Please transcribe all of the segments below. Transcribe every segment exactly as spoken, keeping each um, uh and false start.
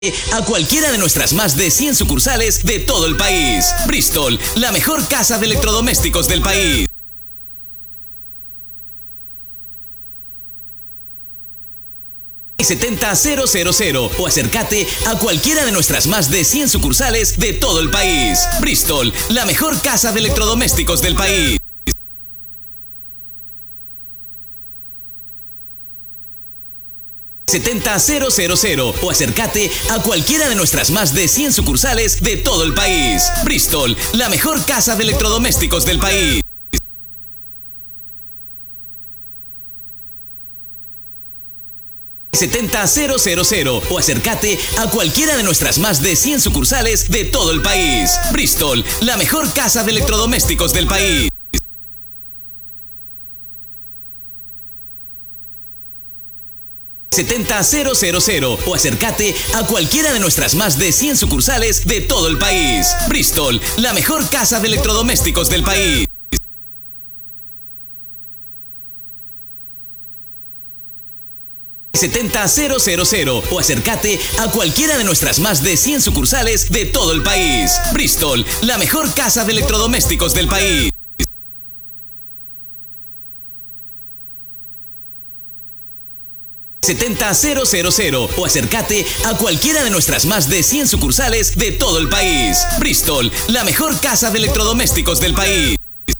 a cualquiera de nuestras más de cien sucursales de todo el país. Bristol, la mejor casa de electrodomésticos del país. setenta cero cero cero o acércate a cualquiera de nuestras más de cien sucursales de todo el país. Bristol, la mejor casa de electrodomésticos del país. setenta cero cero cero o acércate a cualquiera de nuestras más de cien sucursales de todo el país. Bristol, la mejor casa de electrodomésticos del país. setenta cero cero cero o acércate a cualquiera de nuestras más de cien sucursales de todo el país. Bristol, la mejor casa de electrodomésticos del país. setenta cero cero cero o acércate a cualquiera de nuestras más de cien sucursales de todo el país. Bristol, la mejor casa de electrodomésticos del país. setenta cero cero cero o acércate a cualquiera de nuestras más de cien sucursales de todo el país. Bristol, la mejor casa de electrodomésticos del país. setenta cero cero cero o acércate a cualquiera de nuestras más de cien sucursales de todo el país. Bristol, la mejor casa de electrodomésticos del país.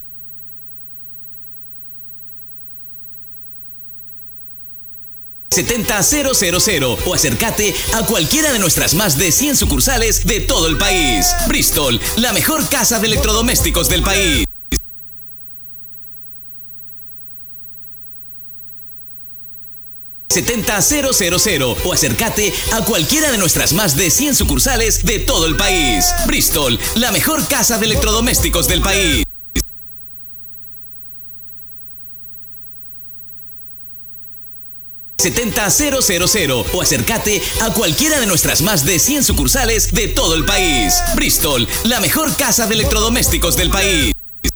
setenta cero cero cero o acércate a cualquiera de nuestras más de cien sucursales de todo el país. Bristol, la mejor casa de electrodomésticos del país. setenta cero cero cero o acércate a cualquiera de nuestras más de cien sucursales de todo el país. Bristol, la mejor casa de electrodomésticos del país. setenta cero cero cero o acércate a cualquiera de nuestras más de cien sucursales de todo el país. Bristol, la mejor casa de electrodomésticos del país.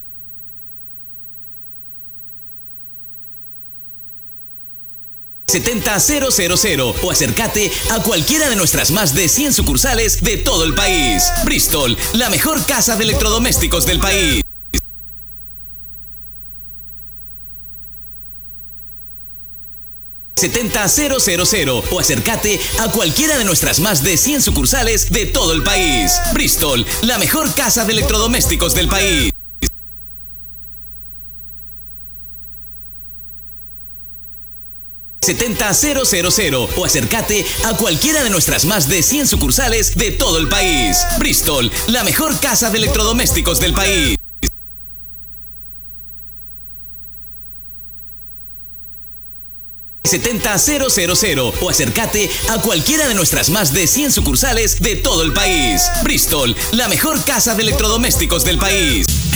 setenta cero cero cero o acércate a cualquiera de nuestras más de cien sucursales de todo el país. Bristol, la mejor casa de electrodomésticos del país. setenta cero cero cero o acércate a cualquiera de nuestras más de cien sucursales de todo el país. Bristol, la mejor casa de electrodomésticos del país. setenta cero cero cero o acércate a cualquiera de nuestras más de cien sucursales de todo el país. Bristol, la mejor casa de electrodomésticos del país. setenta cero cero cero o acércate a cualquiera de nuestras más de cien sucursales de todo el país. Bristol, la mejor casa de electrodomésticos del país.